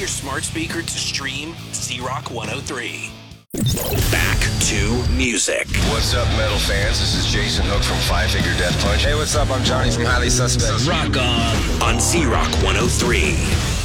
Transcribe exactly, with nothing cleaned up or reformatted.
smart speaker to stream Z-Rock one oh three. Back to music. What's up, metal fans? This is Jason Hook from Five Finger Death Punch. Hey, what's up? I'm Johnny from Highly Suspect. Rock on on Z-Rock one oh three.